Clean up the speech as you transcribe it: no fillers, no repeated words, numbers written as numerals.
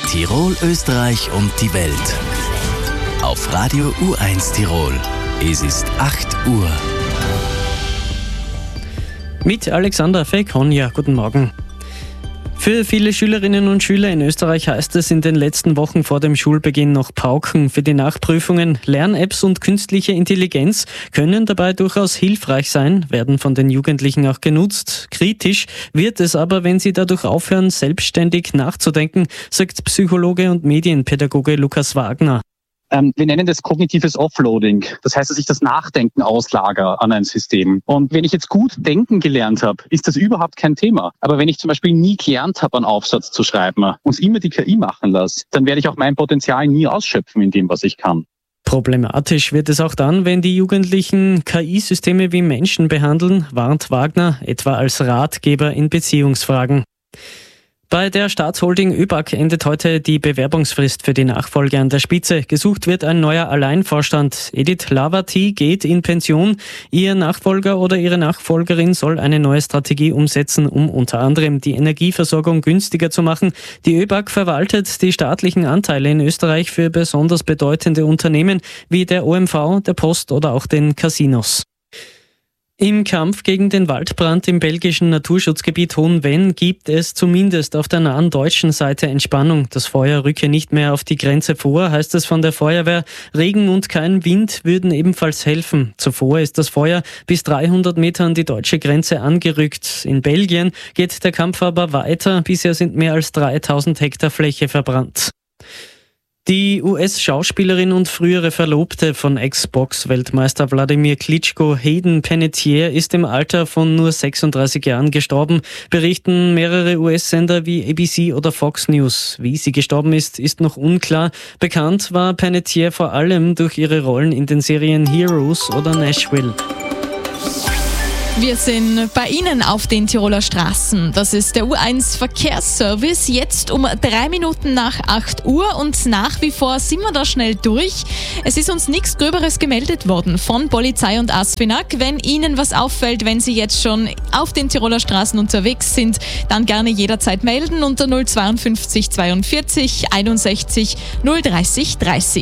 Tirol, Österreich und die Welt. Auf Radio U1 Tirol. Es ist 8 Uhr. Mit Alexander Fekonja. Guten Morgen. Für viele Schülerinnen und Schüler in Österreich heißt es in den letzten Wochen vor dem Schulbeginn noch Pauken für die Nachprüfungen. Lern-Apps und künstliche Intelligenz können dabei durchaus hilfreich sein, werden von den Jugendlichen auch genutzt. Kritisch wird es aber, wenn sie dadurch aufhören, selbstständig nachzudenken, sagt Psychologe und Medienpädagoge Lukas Wagner. Wir nennen das kognitives Offloading. Das heißt, dass ich das Nachdenken auslagere an ein System. Und wenn ich jetzt gut denken gelernt habe, ist das überhaupt kein Thema. Aber wenn ich zum Beispiel nie gelernt habe, einen Aufsatz zu schreiben und es immer die KI machen lasse, dann werde ich auch mein Potenzial nie ausschöpfen in dem, was ich kann. Problematisch wird es auch dann, wenn die Jugendlichen KI-Systeme wie Menschen behandeln, warnt Wagner, etwa als Ratgeber in Beziehungsfragen. Bei der Staatsholding ÖBAG endet heute die Bewerbungsfrist für die Nachfolge an der Spitze. Gesucht wird ein neuer Alleinvorstand. Edith Lavati geht in Pension. Ihr Nachfolger oder ihre Nachfolgerin soll eine neue Strategie umsetzen, um unter anderem die Energieversorgung günstiger zu machen. Die ÖBAG verwaltet die staatlichen Anteile in Österreich für besonders bedeutende Unternehmen wie der OMV, der Post oder auch den Casinos. Im Kampf gegen den Waldbrand im belgischen Naturschutzgebiet Hohenvenn gibt es zumindest auf der nahen deutschen Seite Entspannung. Das Feuer rücke nicht mehr auf die Grenze vor, heißt es von der Feuerwehr. Regen und kein Wind würden ebenfalls helfen. Zuvor ist das Feuer bis 300 Meter an die deutsche Grenze angerückt. In Belgien geht der Kampf aber weiter. Bisher sind mehr als 3000 Hektar Fläche verbrannt. Die US-Schauspielerin und frühere Verlobte von Ex-Box-Weltmeister Wladimir Klitschko, Hayden Panettiere, ist im Alter von nur 36 Jahren gestorben, berichten mehrere US-Sender wie ABC oder Fox News. Wie sie gestorben ist, ist noch unklar. Bekannt war Panettiere vor allem durch ihre Rollen in den Serien Heroes oder Nashville. Wir sind bei Ihnen auf den Tiroler Straßen. Das ist der U1 Verkehrsservice. Jetzt um 3 Minuten nach 8 Uhr und nach wie vor sind wir da schnell durch. Es ist uns nichts Gröberes gemeldet worden von Polizei und ASFINAG. Wenn Ihnen was auffällt, wenn Sie jetzt schon auf den Tiroler Straßen unterwegs sind, dann gerne jederzeit melden unter 052 42 61 030 30.